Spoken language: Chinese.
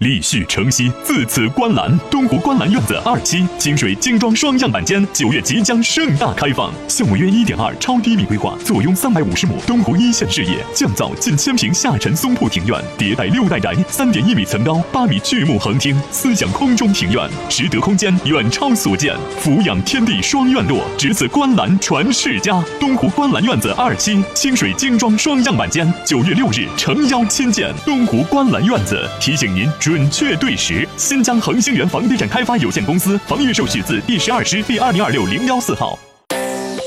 立续承熙，自此观澜。东湖观澜院子2期清水精装双样板间9月即将盛大开放，项目约1.2超低密规划，坐拥350亩东湖一线视野，降噪近1000平下沉松铺庭院，迭代6代宅，3.1米层高，8米巨木横厅，思想空中庭院，实得空间远超所见，俯仰天地双院落，值此观澜传世家。东湖观澜院子2期清水精装双样板间9月6日诚邀亲见。东湖观澜院子提醒您准确对时。新疆恒星源房地产开发有限公司房预售许字第12师第20260114号。